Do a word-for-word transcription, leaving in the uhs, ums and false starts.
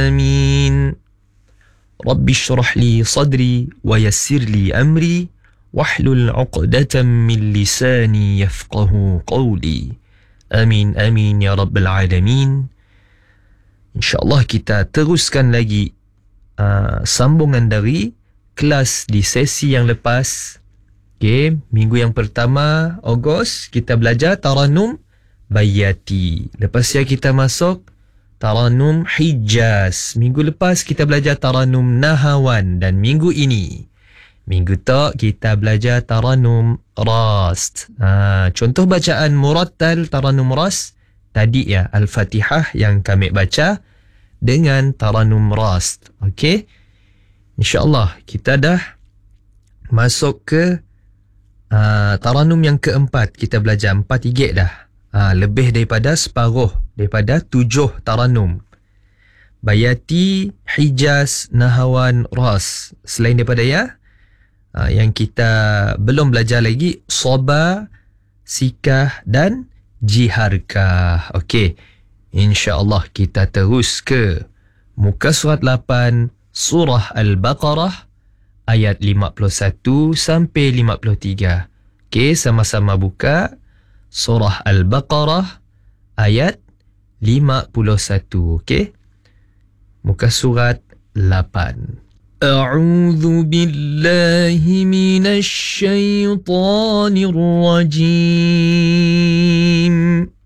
Amin. Rabbi syrah li sadri wa yassir li amri wahlul 'uqdatam min lisani yafqahu qawli. Amin amin ya rabbal alamin. InsyaAllah kita teruskan lagi uh, sambungan dari kelas di sesi yang lepas. Okay, minggu yang pertama Ogos kita belajar Taranum Bayati. Lepas ya kita masuk Taranum Hijaz. Minggu lepas kita belajar Taranum Nahawan. Dan minggu ini, minggu tak, kita belajar Taranum Rast. Ha, contoh bacaan Murattal Taranum Rast tadi ya, Al-Fatihah yang kami baca dengan Taranum Rast. Okey, InsyaAllah kita dah masuk ke uh, Taranum yang keempat. Kita belajar empat igit dah. Ha, lebih daripada separuh daripada tujuh taranum. Bayati, Hijaz, Nahawan, Ras. Selain daripada ya, ha, yang kita belum belajar lagi, Soba, Sikah dan Jiharkah. Okey, InsyaAllah kita terus ke muka surat lapan Surah Al-Baqarah ayat lima puluh satu sampai lima puluh tiga. Okey, sama-sama buka Surah Al-Baqarah ayat lima puluh satu. Okey, muka surat lapan. A'udzu billahi minasy syaithanir rajim.